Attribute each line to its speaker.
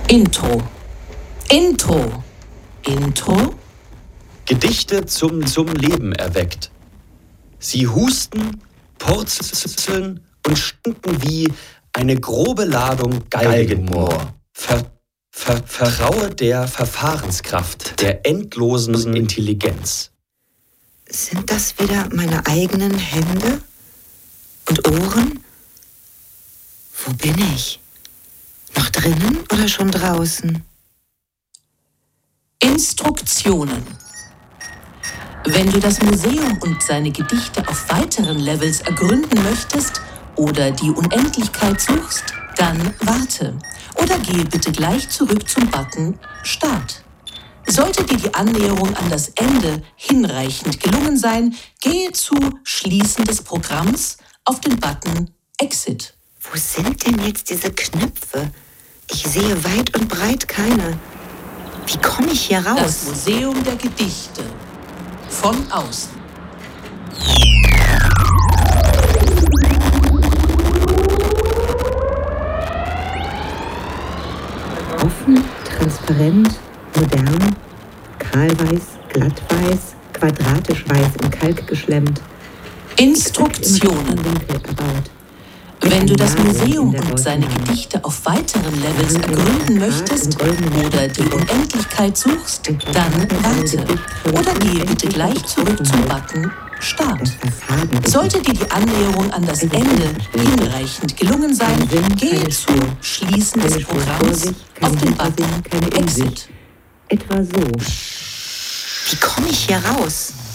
Speaker 1: Intro. Intro. Intro.
Speaker 2: Gedichte zum Leben erweckt. Sie husten, purzeln und stinken wie eine grobe Ladung Galgenmoor. Vertraue der Verfahrenskraft, der endlosen Intelligenz.
Speaker 3: Sind das wieder meine eigenen Hände und Ohren? Wo bin ich? Noch drinnen oder schon draußen?
Speaker 1: Instruktionen. Wenn du das Museum und seine Gedichte auf weiteren Levels ergründen möchtest oder die Unendlichkeit suchst, dann warte oder gehe bitte gleich zurück zum Button Start. Sollte dir die Annäherung an das Ende hinreichend gelungen sein, gehe zu Schließen des Programms auf den Button Exit.
Speaker 3: Wo sind denn jetzt diese Knöpfe? Ich sehe weit und breit keine. Wie komme ich hier raus?
Speaker 1: Das Museum der Gedichte. Von außen.
Speaker 3: Offen, transparent, modern, kahlweiß, glattweiß, quadratisch weiß in Kalk geschlemmt.
Speaker 1: Instruktionen.
Speaker 3: Erbaut.
Speaker 1: Wenn du das Museum und seine Gedichte auf weiteren Levels ergründen möchtest oder die Unendlichkeit suchst, dann warte oder gehe bitte gleich zurück zum Button Start. Sollte dir die Annäherung an das Ende hinreichend gelungen sein, gehe zu Schließen des Programms auf den Button Exit.
Speaker 3: Etwa so. Wie komme ich hier raus?